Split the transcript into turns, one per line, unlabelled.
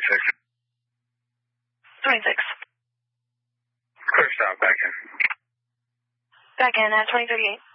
26.
Clear stop, back in.
Back in at 2038.